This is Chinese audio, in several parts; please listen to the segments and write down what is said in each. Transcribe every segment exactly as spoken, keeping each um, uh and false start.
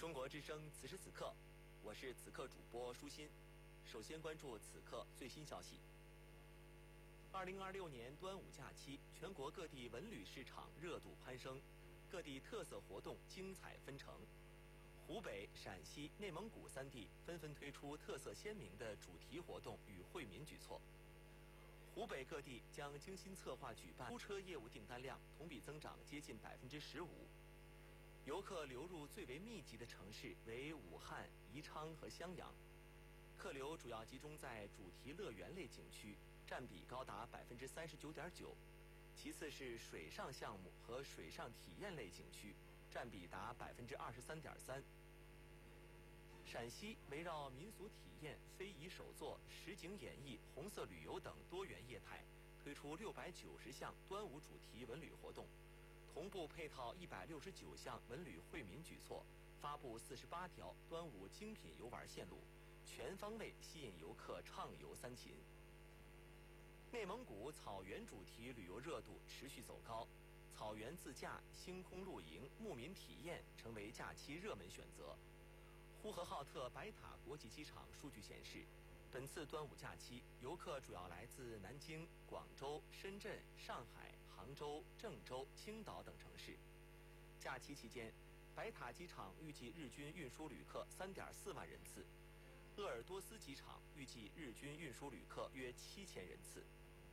中国之声此时此刻，我是此刻主播舒心。首先关注此刻最新消息。二零二六年端午假期，全国各地文旅市场热度攀升，各地特色活动精彩纷呈。湖北、陕西、内蒙古三地纷纷推出特色鲜明的主题活动与惠民举措。湖北各地将精心策划举办租车业务订单量同比增长接近百分之十五。游客流入最为密集的城市为武汉、宜昌和襄阳，客流主要集中在主题乐园类景区，占比高达百分之三十九点九。其次是水上项目和水上体验类景区，占比达百分之二十三点三。陕西围绕民俗体验、非遗手作、实景演绎、红色旅游等多元业态，推出六百九十项端午主题文旅活动。同步配套一百六十九项文旅惠民举措，发布四十八条端午精品游玩线路，全方位吸引游客畅游三秦。内蒙古草原主题旅游热度持续走高，草原自驾、星空露营、牧民体验成为假期热门选择。呼和浩特白塔国际机场数据显示，本次端午假期，游客主要来自南京、广州、深圳、上海、杭州、郑州、青岛等城市。假期期间，白塔机场预计日均运输旅客 三点四万人次，鄂尔多斯机场预计日均运输旅客约七千人次。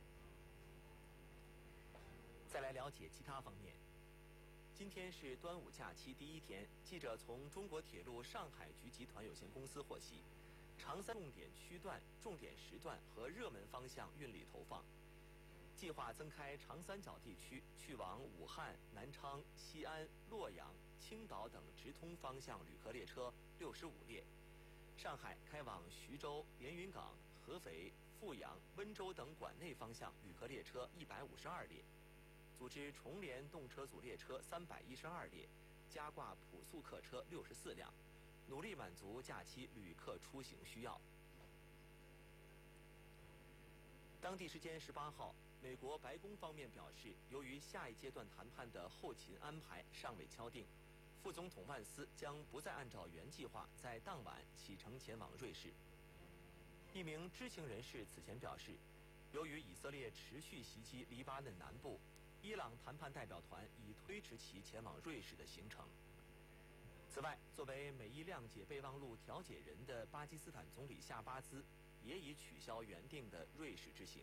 再来了解其他方面。今天是端午假期第一天，记者从中国铁路上海局集团有限公司获悉，长三重点区段、重点时段和热门方向运力投放，计划增开长三角地区去往武汉、南昌、西安、洛阳、青岛等直通方向旅客列车六十五列，上海开往徐州、连云港、合肥、阜阳、温州等管内方向旅客列车一百五十二列，组织重联动车组列车三百一十二列，加挂普速客车六十四辆，努力满足假期旅客出行需要。当地时间十八号，美国白宫方面表示，由于下一阶段谈判的后勤安排尚未敲定，副总统万斯将不再按照原计划在当晚启程前往瑞士。一名知情人士此前表示，由于以色列持续袭击黎巴嫩南部，伊朗谈判代表团已推迟其前往瑞士的行程。此外，作为美伊谅解备忘录调解人的巴基斯坦总理夏巴兹也已取消原定的瑞士之行。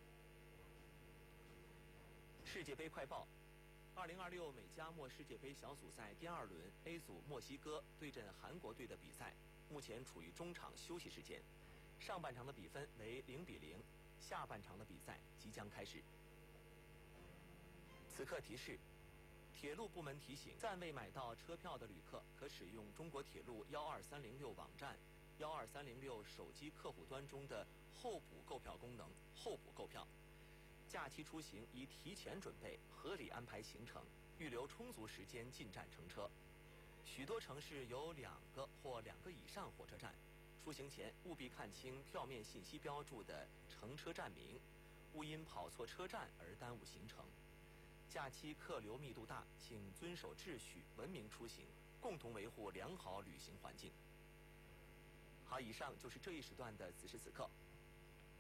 世界杯快报：二零二六美加墨世界杯小组赛第二轮 A 组墨西哥对阵韩国队的比赛，目前处于中场休息时间，上半场的比分为零比零，下半场的比赛即将开始。此刻提示：铁路部门提醒，暂未买到车票的旅客可使用中国铁路幺二三零六网站、幺二三零六手机客户端中的候补购票功能候补购票。假期出行宜提前准备，合理安排行程，预留充足时间进站乘车。许多城市有两个或两个以上火车站，出行前务必看清票面信息标注的乘车站名，勿因跑错车站而耽误行程。假期客流密度大，请遵守秩序，文明出行，共同维护良好旅行环境。好，以上就是这一时段的此时此刻。